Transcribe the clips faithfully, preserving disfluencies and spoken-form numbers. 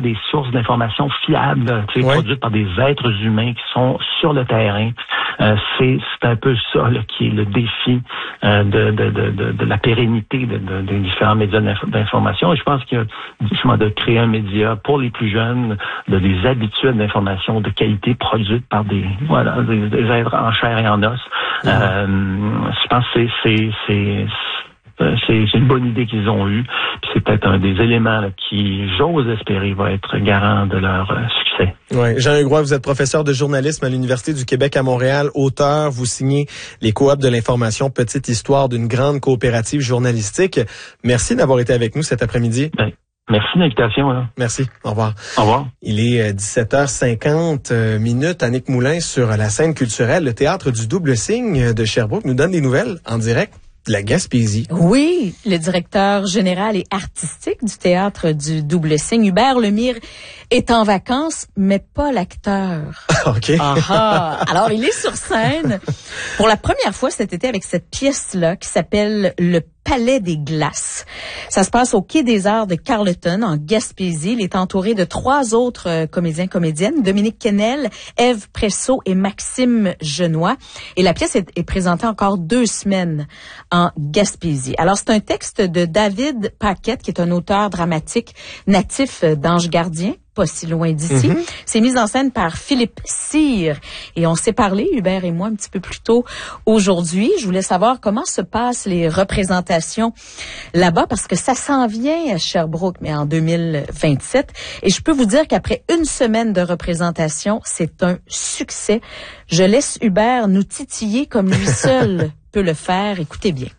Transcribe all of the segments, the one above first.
des sources d'informations fiables, tu sais, ouais. produites par des êtres humains qui sont sur le terrain. Euh, c'est, c'est un peu ça là, qui est le défi euh, de, de, de, de, de la pérennité de, de, des différents médias d'information. Et je pense qu'il y a justement de créer un média pour les plus jeunes, de des habitudes d'information de qualité produites par des voilà des, des êtres en chair et en os. Mmh. Euh, je pense que c'est c'est c'est C'est, c'est une bonne idée qu'ils ont eue. Puis c'est peut-être un des éléments là, qui, j'ose espérer, va être garant de leur euh, succès. Oui. Jean Hugroy, vous êtes professeur de journalisme à l'Université du Québec à Montréal, auteur, vous signez les Coops de l'information, petite histoire d'une grande coopérative journalistique. Merci d'avoir été avec nous cet après-midi. Ben. Merci de l'invitation. Là. Merci. Au revoir. Au revoir. Il est dix-sept heures cinquante minutes. Annick Moulin sur la scène culturelle. Le théâtre du Double Signe de Sherbrooke nous donne des nouvelles en direct de la Gaspésie. Oui, le directeur général et artistique du théâtre du Double Signe, Hubert Lemire, est en vacances, mais pas l'acteur. OK. Ah, alors, il est sur scène pour la première fois cet été avec cette pièce-là qui s'appelle Le Palais des Glaces. Ça se passe au Quai des Arts de Carleton, en Gaspésie. Il est entouré de trois autres euh, comédiens, comédiennes, Dominique Quesnel, Ève Presso et Maxime Genois. Et la pièce est, est présentée encore deux semaines en Gaspésie. Alors, c'est un texte de David Paquette, qui est un auteur dramatique natif d'Ange Gardien, pas si loin d'ici. Mm-hmm. C'est mis en scène par Philippe Cyr. Et on s'est parlé, Hubert et moi, un petit peu plus tôt aujourd'hui. Je voulais savoir comment se passent les représentations là-bas, parce que ça s'en vient à Sherbrooke, mais en deux mille vingt-sept. Et je peux vous dire qu'après une semaine de représentation, c'est un succès. Je laisse Hubert nous titiller comme lui seul peut le faire. Écoutez bien.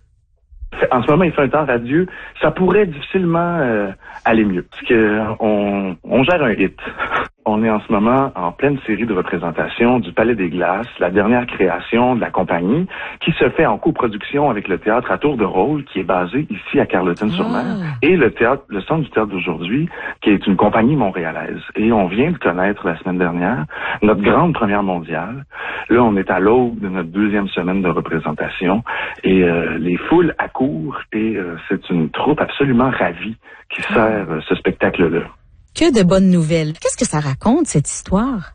En ce moment, il fait un temps radieux. Ça pourrait difficilement euh, aller mieux, parce que on, on gère un hit. On est en ce moment en pleine série de représentations du Palais des Glaces, la dernière création de la compagnie, qui se fait en coproduction avec le théâtre à Tour de Rôle, qui est basé ici à Carleton-sur-Mer, ah. et le théâtre, le Centre du théâtre d'aujourd'hui, qui est une compagnie montréalaise. Et on vient de connaître la semaine dernière notre grande première mondiale. Là, on est à l'aube de notre deuxième semaine de représentation, et euh, les foules accourent, et euh, c'est une troupe absolument ravie qui sert euh, ce spectacle-là. Que de bonnes nouvelles. Qu'est-ce que ça raconte, cette histoire?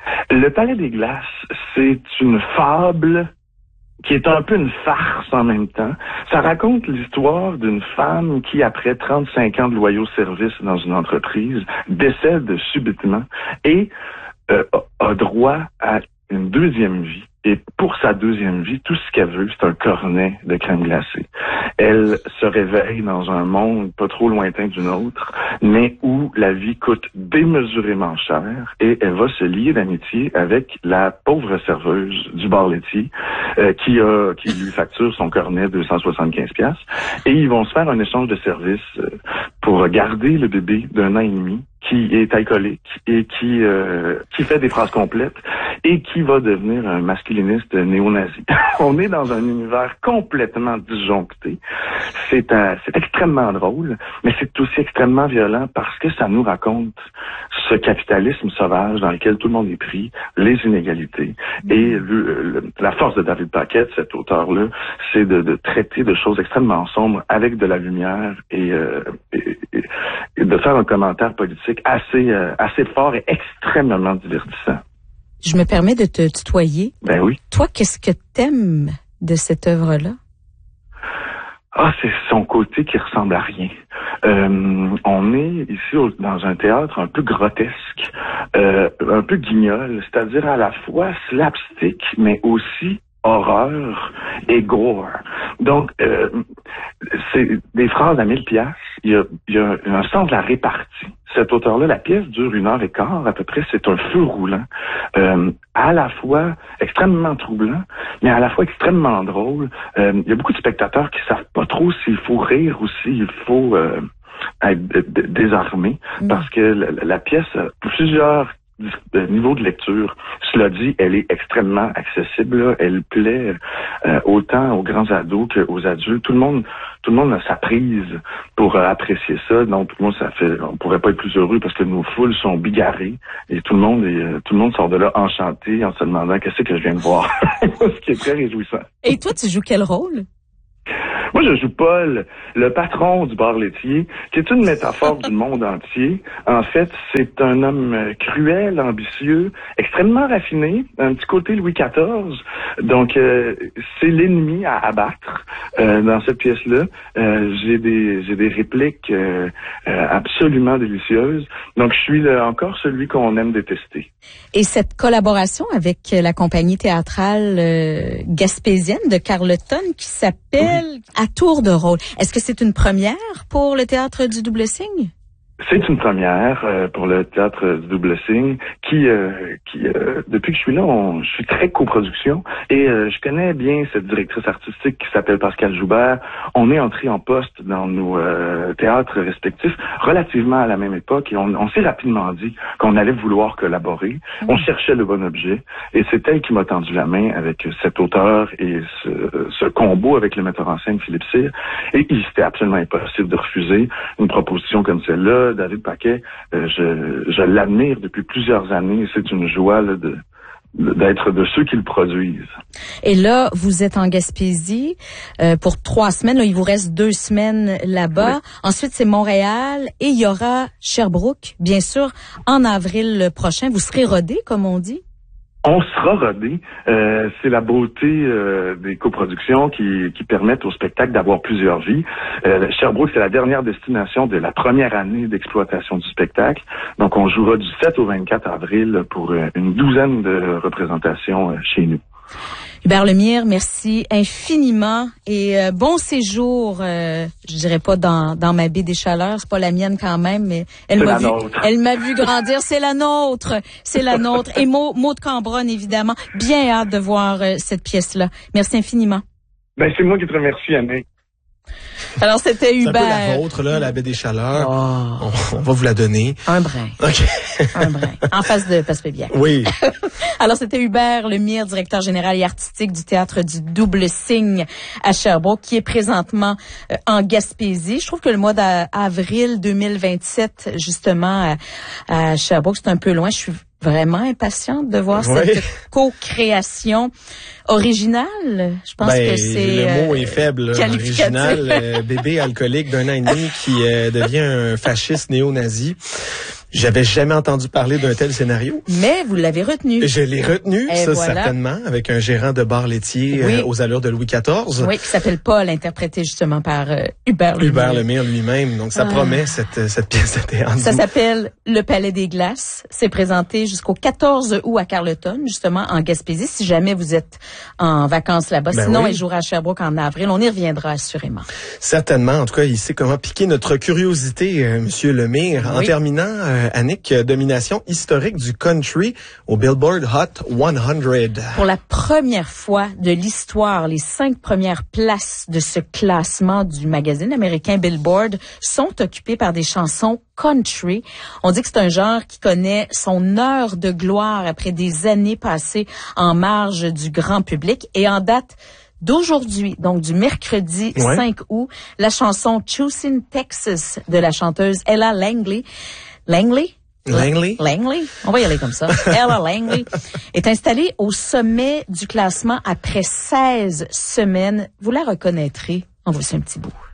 Le Palais des Glaces, c'est une fable qui est un peu une farce en même temps. Ça raconte l'histoire d'une femme qui, après trente-cinq ans de loyaux services dans une entreprise, décède subitement et euh, a droit à une deuxième vie. Et pour sa deuxième vie, tout ce qu'elle veut, c'est un cornet de crème glacée. Elle se réveille dans un monde pas trop lointain du nôtre, mais où la vie coûte démesurément cher, et elle va se lier d'amitié avec la pauvre serveuse du bar laitier euh, qui a qui lui facture son cornet deux cent soixante-quinze piastres, et ils vont se faire un échange de services euh, pour garder le bébé d'un an et demi qui est alcoolique et qui euh, qui fait des phrases complètes et qui va devenir un masculiniste néo-nazi. On est dans un univers complètement disjoncté. C'est euh, c'est extrêmement drôle, mais c'est aussi extrêmement violent parce que ça nous raconte ce capitalisme sauvage dans lequel tout le monde est pris, les inégalités. Et le, le, la force de David Paquette, cet auteur-là, c'est de, de traiter de choses extrêmement sombres avec de la lumière et, euh, et, et de faire un commentaire politique assez euh, assez fort et extrêmement divertissant. Je me permets de te tutoyer. Ben oui. Toi, qu'est-ce que t'aimes de cette œuvre-là? Ah, c'est son côté qui ressemble à rien. Euh, on est ici au, dans un théâtre un peu grotesque, euh, un peu guignol, c'est-à-dire à la fois slapstick, mais aussi horreur et gore. Donc, euh, c'est des phrases à mille piastres. Il y a, il y a un sens de la répartie. Cet auteur-là, la pièce dure une heure et quart à peu près. C'est un feu roulant, euh, à la fois extrêmement troublant, mais à la fois extrêmement drôle. Euh, il y a beaucoup de spectateurs qui savent pas trop s'il faut rire ou s'il faut euh, être d- d- désarmé, mmh. parce que la, la pièce a plusieurs de niveau de lecture. Cela dit, elle est extrêmement accessible. Là. Elle plaît euh, autant aux grands ados qu'aux adultes. Tout le monde, tout le monde a sa prise pour euh, apprécier ça. Donc, tout le monde, ça fait, on pourrait pas être plus heureux parce que nos foules sont bigarrées et tout le monde est, euh, tout le monde sort de là enchanté en se demandant qu'est-ce que je viens de voir. Ce qui est très réjouissant. Et toi, tu joues quel rôle? Moi, je joue Paul, le patron du bar laitier, qui est une métaphore du monde entier. En fait, c'est un homme cruel, ambitieux, extrêmement raffiné, un petit côté Louis quatorze. Donc, euh, c'est l'ennemi à abattre euh, dans cette pièce-là. Euh, j'ai des j'ai des répliques euh, euh, absolument délicieuses. Donc, je suis là, encore celui qu'on aime détester. Et cette collaboration avec la compagnie théâtrale euh, gaspésienne de Carleton qui s'appelle oui. À tour de rôle. Est-ce que c'est une première pour le théâtre du Double Cygne? C'est une première euh, pour le théâtre du Double Cygne qui, euh, qui euh, depuis que je suis là, on, je suis très coproduction et euh, je connais bien cette directrice artistique qui s'appelle Pascal Joubert. On est entré en poste dans nos euh, théâtres respectifs relativement à la même époque et on, on s'est rapidement dit qu'on allait vouloir collaborer. Mmh. On cherchait le bon objet et c'est elle qui m'a tendu la main avec cet auteur et ce, ce combo avec le metteur en scène Philippe Cyr. Et il était absolument impossible de refuser une proposition comme celle-là. David Paquet, euh, je, je l'admire depuis plusieurs années. C'est une joie là, de, de, d'être de ceux qui le produisent. Et là, vous êtes en Gaspésie euh, pour trois semaines. Là, il vous reste deux semaines là-bas. Oui. Ensuite, c'est Montréal et il y aura Sherbrooke, bien sûr, en avril prochain. Vous serez rodé, comme on dit? On sera rodé. Euh, c'est la beauté euh, des coproductions qui, qui permettent au spectacle d'avoir plusieurs vies. Euh, Sherbrooke, c'est la dernière destination de la première année d'exploitation du spectacle. Donc, on jouera du sept au vingt-quatre avril pour euh, une douzaine de représentations euh, chez nous. Hubert Lemire, merci infiniment et euh, bon séjour. Euh, je dirais pas dans dans ma baie des Chaleurs, c'est pas la mienne quand même, mais elle m'a vu, elle m'a vu grandir. C'est la nôtre, c'est la nôtre. Et Maud, Maud Cambronne évidemment, bien hâte de voir euh, cette pièce-là. Merci infiniment. Ben c'est moi qui te remercie, Annick. Alors, c'était Hubert. C'est un peu la vôtre, là, la baie des Chaleurs. Oh. On, on va vous la donner. Un brin. OK. Un brin. En face de Passepébiac. Oui. Alors, c'était Hubert Lemire, directeur général et artistique du théâtre du Double Cygne à Sherbrooke, qui est présentement euh, en Gaspésie. Je trouve que le mois d'avril deux mille vingt-sept, justement, à, à Sherbrooke, c'est un peu loin. Je suis vraiment impatiente de voir oui. cette co-création originale. Je pense ben, que c'est le mot est faible. Original, euh, bébé alcoolique d'un an et demi qui euh, devient un fasciste néo-nazi. J'avais jamais entendu parler d'un tel scénario. Mais vous l'avez retenu. Je l'ai retenu, et ça voilà. certainement, avec un gérant de bar laitier oui. euh, aux allures de Louis quatorze. Oui, qui s'appelle Paul, interprété justement par euh, Hubert Lemire. Hubert Lemire lui-même. Donc ça ah. promet cette cette pièce de théâtre. Ça s'appelle Le Palais des Glaces. C'est présenté jusqu'au quatorze août à Carleton, justement en Gaspésie, si jamais vous êtes en vacances là-bas. Ben Sinon, oui. il jouera à Sherbrooke en avril. On y reviendra assurément. Certainement. En tout cas, il sait comment piquer notre curiosité, euh, Monsieur Lemire. Oui. En terminant, euh, Annick, domination historique du country au Billboard Hot cent. Pour la première fois de l'histoire, les cinq premières places de ce classement du magazine américain Billboard sont occupées par des chansons country. On dit que c'est un genre qui connaît son heure de gloire après des années passées en marge du grand public. Et en date d'aujourd'hui, donc du mercredi ouais. cinq août, la chanson Choosing Texas de la chanteuse Ella Langley. Langley? Langley. Langley. On va y aller comme ça. Ella Langley est installée au sommet du classement après seize semaines. Vous la reconnaîtrez. On voit un petit bout.